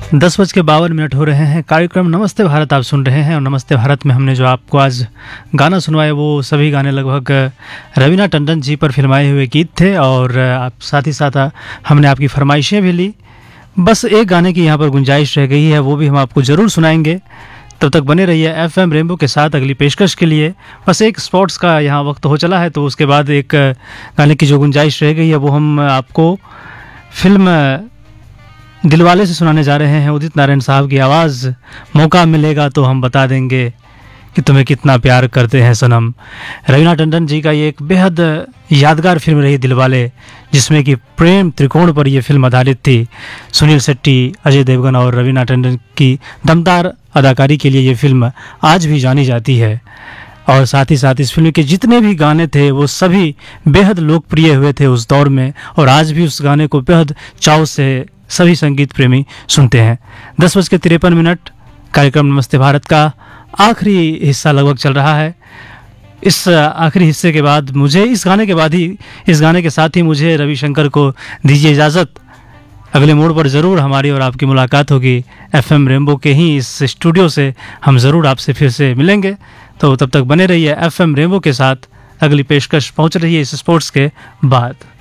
10:52 हो रहे हैं। कार्यक्रम नमस्ते भारत आप सुन रहे हैं और नमस्ते भारत में हमने जो आपको आज गाना सुनवाए वो सभी गाने लगभग रवीना टंडन जी पर फिल्माए हुए गीत थे और आप साथ ही साथ हमने आपकी फरमाइशें भी ली। बस एक गाने की यहाँ पर गुंजाइश रह गई है, वो भी हम आपको ज़रूर सुनाएंगे। तब तक बने रहिए FM रेनबो के साथ अगली पेशकश के लिए। बस एक स्पॉट्स का यहाँ वक्त हो चला है, तो उसके बाद एक गाने की जो गुंजाइश रह गई है वो हम आपको फिल्म दिलवाले से सुनाने जा रहे हैं। उदित नारायण साहब की आवाज़। मौका मिलेगा तो हम बता देंगे कि तुम्हें कितना प्यार करते हैं सनम। रवीना टंडन जी का ये एक बेहद यादगार फिल्म रही दिलवाले, जिसमें कि प्रेम त्रिकोण पर यह फिल्म आधारित थी। सुनील शेट्टी, अजय देवगन और रवीना टंडन की दमदार अदाकारी के लिए ये फिल्म आज भी जानी जाती है। और साथ ही साथ इस फिल्म के जितने भी गाने थे वो सभी बेहद लोकप्रिय हुए थे उस दौर में, और आज भी उस गाने को बेहद चाव से सभी संगीत प्रेमी सुनते हैं। 10:53 कार्यक्रम नमस्ते भारत का आखिरी हिस्सा लगभग चल रहा है। इस आखिरी हिस्से के बाद मुझे इस गाने के साथ ही मुझे रविशंकर को दीजिए इजाज़त। अगले मोड़ पर ज़रूर हमारी और आपकी मुलाकात होगी। FM रेनबो के ही इस स्टूडियो से हम ज़रूर आपसे फिर से मिलेंगे। तो तब तक बने रहिए FM रेनबो के साथ। अगली पेशकश पहुंच रही है इस स्पोर्ट्स के बाद।